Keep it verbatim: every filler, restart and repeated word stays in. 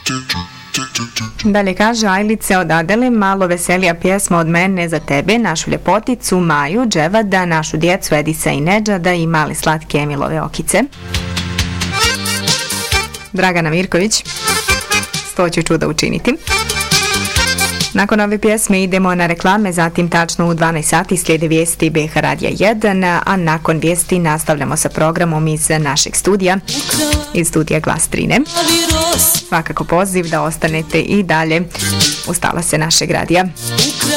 Dalje kaže Ajlice od Adele, malo veselija pjesma od mene za tebe, našu ljepoticu Maju, Dževada, našu djecu Edisa i Nedžada i mali slatke Emilove okice. Dragana Mirković, to ću čuda učiniti. Nakon ove pjesme idemo na reklame, zatim tačno u dvanaest sati slijede vijesti B H Radija jedan, a nakon vijesti nastavljamo sa programom iz našeg studija, iz studija Glas Trine. Svakako poziv da ostanete i dalje uz talase našeg radija.